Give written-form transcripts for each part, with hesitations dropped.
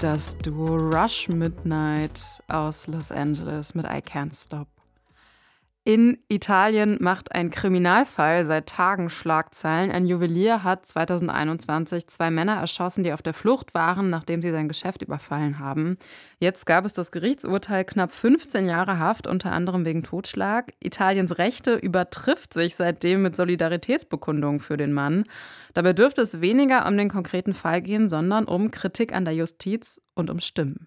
das Duo Rush Midnight aus Los Angeles mit I Can't Stop. In Italien macht ein Kriminalfall seit Tagen Schlagzeilen. Ein Juwelier hat 2021 2 Männer erschossen, die auf der Flucht waren, nachdem sie sein Geschäft überfallen haben. Jetzt gab es das Gerichtsurteil, knapp 15 Jahre Haft, unter anderem wegen Totschlag. Italiens Rechte übertrifft sich seitdem mit Solidaritätsbekundungen für den Mann. Dabei dürfte es weniger um den konkreten Fall gehen, sondern um Kritik an der Justiz und um Stimmen.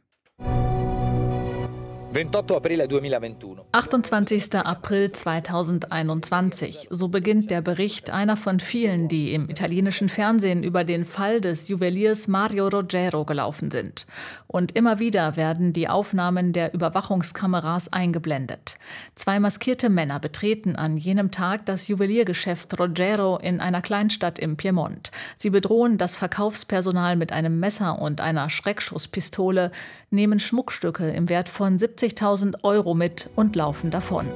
28. April 2021. So beginnt der Bericht, einer von vielen, die im italienischen Fernsehen über den Fall des Juweliers Mario Roggero gelaufen sind. Und immer wieder werden die Aufnahmen der Überwachungskameras eingeblendet. 2 maskierte Männer betreten an jenem Tag das Juweliergeschäft Roggero in einer Kleinstadt im Piemont. Sie bedrohen das Verkaufspersonal mit einem Messer und einer Schreckschusspistole, nehmen Schmuckstücke im Wert von 70.000 Euro mit und laufen davon.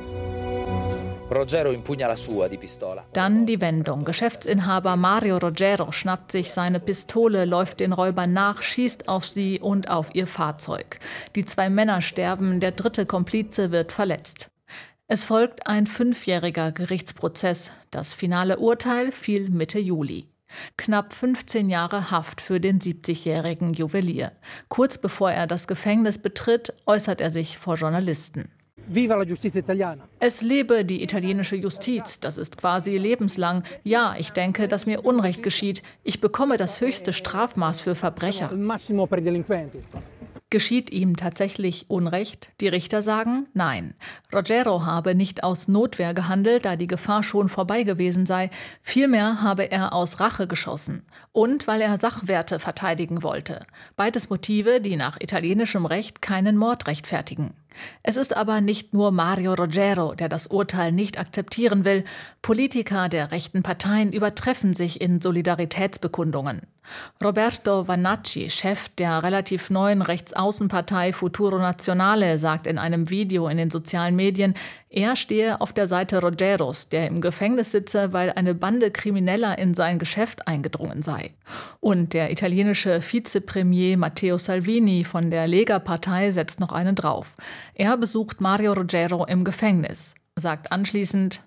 Dann die Wendung. Geschäftsinhaber Mario Roggero schnappt sich seine Pistole, läuft den Räubern nach, schießt auf sie und auf ihr Fahrzeug. Die 2 Männer sterben, der 3. Komplize wird verletzt. Es folgt ein 5-jähriger Gerichtsprozess. Das finale Urteil fiel Mitte Juli. Knapp 15 Jahre Haft für den 70-jährigen Juwelier. Kurz bevor er das Gefängnis betritt, äußert er sich vor Journalisten. Viva la giustizia italiana. Es lebe die italienische Justiz, das ist quasi lebenslang. Ja, ich denke, dass mir Unrecht geschieht. Ich bekomme das höchste Strafmaß für Verbrecher. Il massimo per i delinquenti. Geschieht ihm tatsächlich Unrecht? Die Richter sagen nein. Roggero habe nicht aus Notwehr gehandelt, da die Gefahr schon vorbei gewesen sei. Vielmehr habe er aus Rache geschossen. Und weil er Sachwerte verteidigen wollte. Beides Motive, die nach italienischem Recht keinen Mord rechtfertigen. Es ist aber nicht nur Mario Roggero, der das Urteil nicht akzeptieren will. Politiker der rechten Parteien übertreffen sich in Solidaritätsbekundungen. Roberto Vannacci, Chef der relativ neuen Rechtsaußenpartei Futuro Nazionale, sagt in einem Video in den sozialen Medien, er stehe auf der Seite Roggeros, der im Gefängnis sitze, weil eine Bande Krimineller in sein Geschäft eingedrungen sei. Und der italienische Vizepremier Matteo Salvini von der Lega-Partei setzt noch einen drauf. Er besucht Mario Roggero im Gefängnis, sagt anschließend: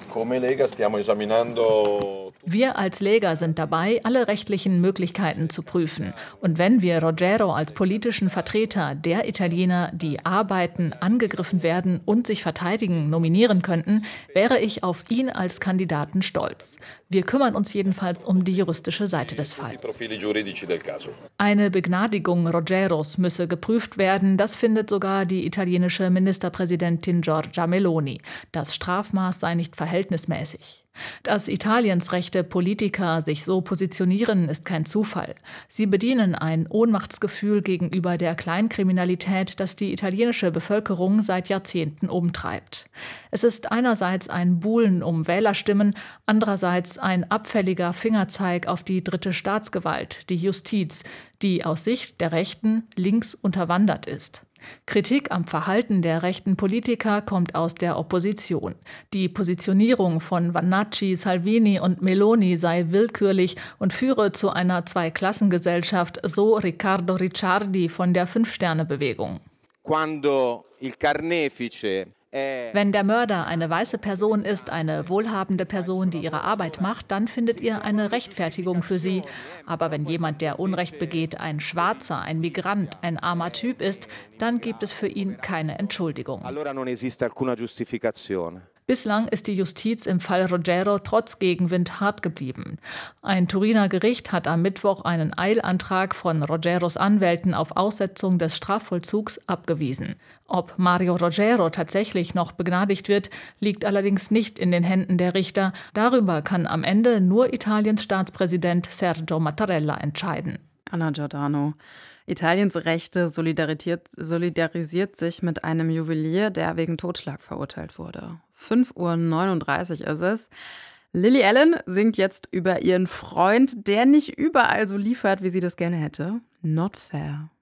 Wir als Lega sind dabei, alle rechtlichen Möglichkeiten zu prüfen. Und wenn wir Roggero als politischen Vertreter der Italiener, die arbeiten, angegriffen werden und sich verteidigen, nominieren könnten, wäre ich auf ihn als Kandidaten stolz. Wir kümmern uns jedenfalls um die juristische Seite des Falls. Eine Begnadigung Roggeros müsse geprüft werden, das findet sogar die italienische Ministerpräsidentin Giorgia Meloni. Das Strafmaß sei nicht verhältnismäßig. Dass Italiens rechte Politiker sich so positionieren, ist kein Zufall. Sie bedienen ein Ohnmachtsgefühl gegenüber der Kleinkriminalität, das die italienische Bevölkerung seit Jahrzehnten umtreibt. Es ist einerseits ein Buhlen um Wählerstimmen, andererseits ein abfälliger Fingerzeig auf die dritte Staatsgewalt, die Justiz, die aus Sicht der Rechten links unterwandert ist. Kritik am Verhalten der rechten Politiker kommt aus der Opposition. Die Positionierung von Vannacci, Salvini und Meloni sei willkürlich und führe zu einer Zweiklassengesellschaft, so Riccardo Ricciardi von der Fünf-Sterne-Bewegung. Wenn der Mörder eine weiße Person ist, eine wohlhabende Person, die ihre Arbeit macht, dann findet ihr eine Rechtfertigung für sie. Aber wenn jemand, der Unrecht begeht, ein Schwarzer, ein Migrant, ein armer Typ ist, dann gibt es für ihn keine Entschuldigung. Bislang ist die Justiz im Fall Roggero trotz Gegenwind hart geblieben. Ein Turiner Gericht hat am Mittwoch einen Eilantrag von Roggeros Anwälten auf Aussetzung des Strafvollzugs abgewiesen. Ob Mario Roggero tatsächlich noch begnadigt wird, liegt allerdings nicht in den Händen der Richter. Darüber kann am Ende nur Italiens Staatspräsident Sergio Mattarella entscheiden. Anna Giordano. Italiens Rechte solidarisiert sich mit einem Juwelier, der wegen Totschlag verurteilt wurde. 5:39 Uhr ist es. Lily Allen singt jetzt über ihren Freund, der nicht überall so liefert, wie sie das gerne hätte. Not fair.